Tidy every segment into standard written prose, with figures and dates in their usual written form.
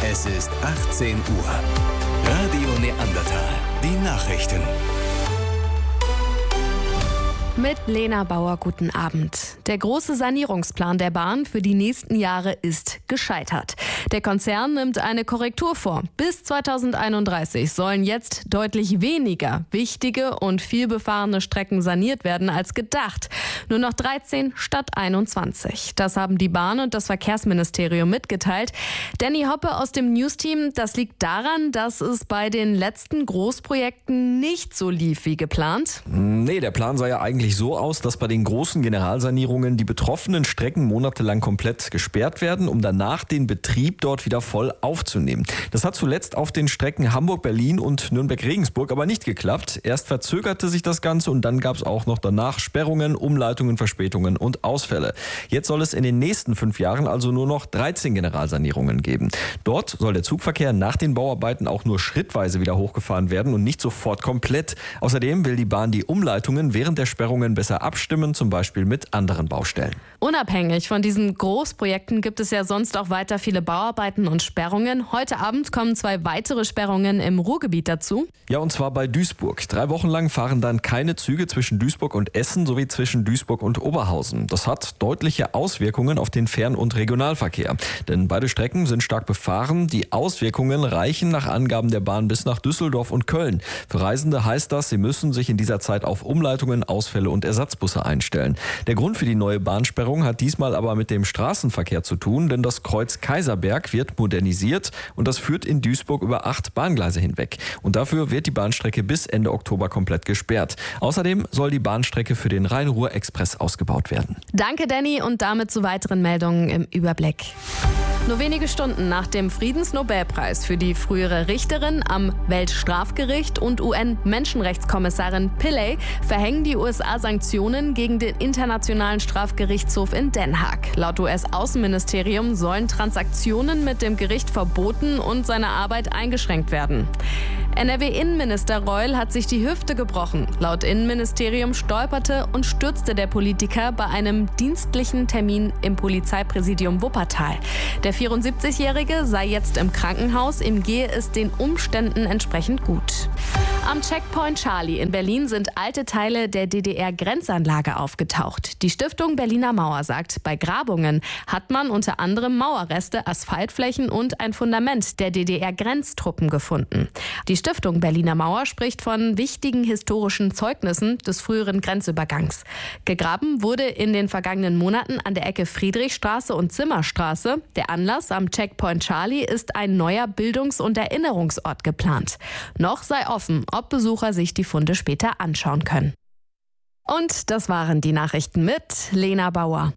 Es ist 18 Uhr. Radio Neandertal. Die Nachrichten. Mit Lena Bauer, guten Abend. Der große Sanierungsplan der Bahn für die nächsten Jahre ist gescheitert. Der Konzern nimmt eine Korrektur vor. Bis 2031 sollen jetzt deutlich weniger wichtige und vielbefahrene Strecken saniert werden als gedacht. Nur noch 13 statt 21. Das haben die Bahn und das Verkehrsministerium mitgeteilt. Danny Hoppe aus dem News-Team, das liegt daran, dass es bei den letzten Großprojekten nicht so lief wie geplant. Nee, der Plan sah ja eigentlich so aus, dass bei den großen Generalsanierungen die betroffenen Strecken monatelang komplett gesperrt werden, um danach den Betrieb dort wieder voll aufzunehmen. Das hat zuletzt auf den Strecken Hamburg-Berlin und Nürnberg-Regensburg aber nicht geklappt. Erst verzögerte sich das Ganze und dann gab es auch noch danach Sperrungen, Umleitungen, Verspätungen und Ausfälle. Jetzt soll es in den nächsten 5 Jahren also nur noch 13 Generalsanierungen geben. Dort soll der Zugverkehr nach den Bauarbeiten auch nur schrittweise wieder hochgefahren werden und nicht sofort komplett. Außerdem will die Bahn die Umleitungen während der Sperrungen besser abstimmen, zum Beispiel mit anderen Baustellen. Unabhängig von diesen Großprojekten gibt es ja sonst auch weiter viele Bauarbeiten und Sperrungen. Heute Abend kommen 2 weitere Sperrungen im Ruhrgebiet dazu. Ja, und zwar bei Duisburg. 3 Wochen lang fahren dann keine Züge zwischen Duisburg und Essen sowie zwischen Duisburg und Oberhausen. Das hat deutliche Auswirkungen auf den Fern- und Regionalverkehr. Denn beide Strecken sind stark befahren. Die Auswirkungen reichen nach Angaben der Bahn bis nach Düsseldorf und Köln. Für Reisende heißt das, sie müssen sich in dieser Zeit auf Umleitungen, Ausfälle und Ersatzbusse einstellen. Der Grund für die neue Bahnsperrung hat diesmal aber mit dem Straßenverkehr zu tun, denn das Kreuz Kaiserberg wird modernisiert und das führt in Duisburg über 8 Bahngleise hinweg. Und dafür wird die Bahnstrecke bis Ende Oktober komplett gesperrt. Außerdem soll die Bahnstrecke für den Rhein-Ruhr-Express ausgebaut werden. Danke, Danny, und damit zu weiteren Meldungen im Überblick. Nur wenige Stunden nach dem Friedensnobelpreis für die frühere Richterin am Weltstrafgericht und UN-Menschenrechtskommissarin Pillay verhängen die USA Sanktionen gegen den Internationalen Strafgerichtshof in Den Haag. Laut US-Außenministerium sollen Transaktionen mit dem Gericht verboten und seine Arbeit eingeschränkt werden. NRW-Innenminister Reul hat sich die Hüfte gebrochen. Laut Innenministerium stolperte und stürzte der Politiker bei einem dienstlichen Termin im Polizeipräsidium Wuppertal. Der 74-Jährige sei jetzt im Krankenhaus, ihm gehe es den Umständen entsprechend gut. Am Checkpoint Charlie in Berlin sind alte Teile der DDR-Grenzanlage aufgetaucht. Die Stiftung Berliner Mauer sagt, bei Grabungen hat man unter anderem Mauerreste, Asphaltflächen und ein Fundament der DDR-Grenztruppen gefunden. Die Stiftung Berliner Mauer spricht von wichtigen historischen Zeugnissen des früheren Grenzübergangs. Gegraben wurde in den vergangenen Monaten an der Ecke Friedrichstraße und Zimmerstraße. Der Anlass am Checkpoint Charlie ist ein neuer Bildungs- und Erinnerungsort geplant. Noch sei offen, ob Besucher sich die Funde später anschauen können. Und das waren die Nachrichten mit Lena Bauer.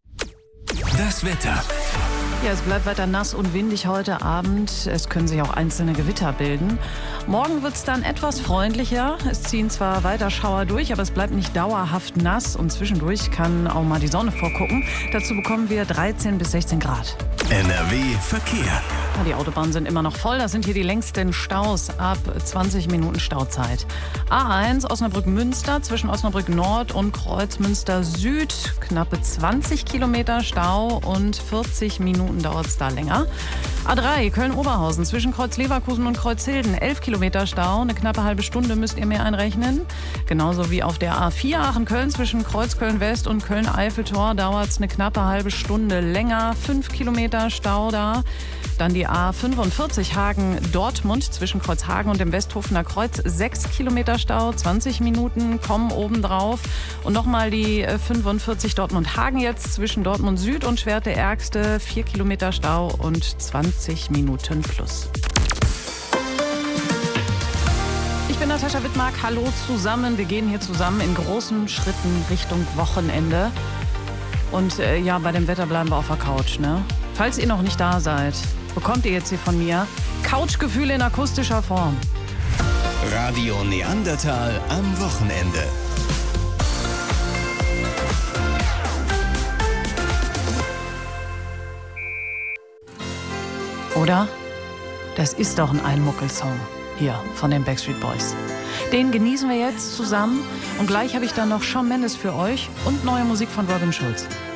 Das Wetter. Ja, es bleibt weiter nass und windig heute Abend. Es können sich auch einzelne Gewitter bilden. Morgen wird es dann etwas freundlicher. Es ziehen zwar weiter Schauer durch, aber es bleibt nicht dauerhaft nass. Und zwischendurch kann auch mal die Sonne vorgucken. Dazu bekommen wir 13 bis 16 Grad. NRW Verkehr. Die Autobahnen sind immer noch voll. Das sind hier die längsten Staus ab 20 Minuten Stauzeit. A1 Osnabrück-Münster zwischen Osnabrück Nord und Kreuzmünster Süd. Knappe 20 Kilometer Stau und 40 Minuten dauert es da länger. A3 Köln-Oberhausen zwischen Kreuz-Leverkusen und Kreuzhilden. 11 Kilometer Stau. Eine knappe halbe Stunde müsst ihr mehr einrechnen. Genauso wie auf der A4 Aachen-Köln zwischen Kreuz-Köln-West und Köln-Eiffeltor dauert es eine knappe halbe Stunde länger. 5 Kilometer Stau da. Dann die A45 Hagen-Dortmund zwischen Kreuzhagen und dem Westhofener Kreuz. 6 Kilometer Stau, 20 Minuten kommen obendrauf. Und nochmal die 45 Dortmund-Hagen jetzt zwischen Dortmund Süd und Schwerte-Ärgste. 4 Kilometer Stau und 20 Minuten plus. Ich bin Natascha Wittmark. Hallo zusammen. Wir gehen hier zusammen in großen Schritten Richtung Wochenende. Und ja, bei dem Wetter bleiben wir auf der Couch, ne? Falls ihr noch nicht da seid, bekommt ihr jetzt hier von mir Couchgefühle in akustischer Form. Radio Neandertal am Wochenende. Oder? Das ist doch ein Einmuckelsong hier von den Backstreet Boys. Den genießen wir jetzt zusammen und gleich habe ich dann noch Shawn Mendes für euch und neue Musik von Robin Schulz.